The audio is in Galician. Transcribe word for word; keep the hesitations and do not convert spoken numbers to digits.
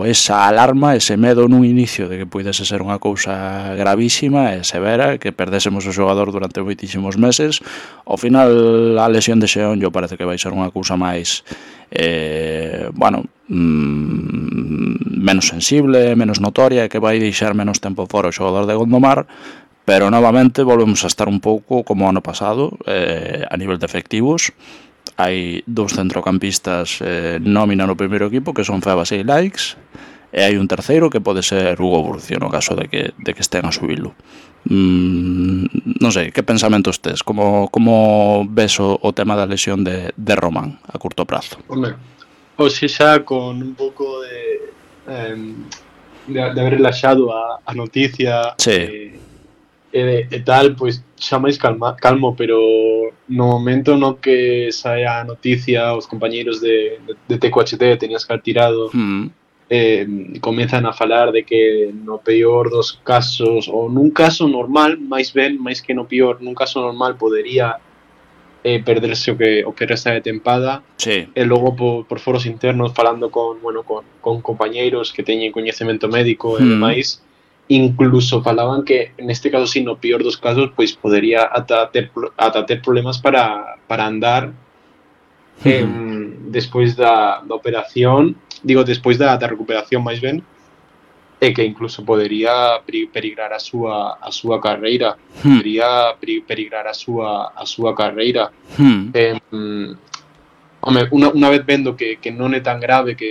xerou esa alarma, ese medo nun inicio de que puidese ser unha cousa gravísima e severa, que perdésemos o xogador durante moitísimos meses. Ao final a lesión de Xeonllo parece que vai ser unha cousa máis eh, bueno mmm, menos sensible, menos notoria, que vai deixar menos tempo fora o xogador de Gondomar, pero novamente volvemos a estar un pouco como ano pasado eh, a nivel de efectivos. Hai dous centrocampistas eh, nómina no primeiro equipo, que son Febas e Ilaix, e hai un terceiro que pode ser Hugo Burcio no caso de que, de que estén a subilo. Mm, non sei, que pensamentos tes? Como, como ves o, o tema da lesión de, de Román a curto prazo? Hombre, o sea, xa con un pouco de, eh, de, de haber relaxado a, a noticia sí. eh, e, e tal, pois xa máis calma, calmo, pero no momento no que sae a noticia os compañeiros de, de, de T Q H T tenías que haber tirado, mm. eh, comezan a falar de que no peor dos casos, ou nun caso normal, máis ben, máis que no peor, nun caso normal podería eh, perderse o que, o que resta de tempada, sí. e logo por, por foros internos falando con, bueno, con, con compañeiros que teñen coñecemento médico e mm. demais, incluso falaban que neste caso, si no peor dos casos, pois podería ata ter, ata ter problemas para, para andar eh, mm. despois da, da operación, digo, despois da, da recuperación máis ben, e que incluso podería perigrar a súa a súa carreira, mm. podería perigrar a súa a súa carreira. mm. Eh, home, unha, unha vez vendo que, que non é tan grave, que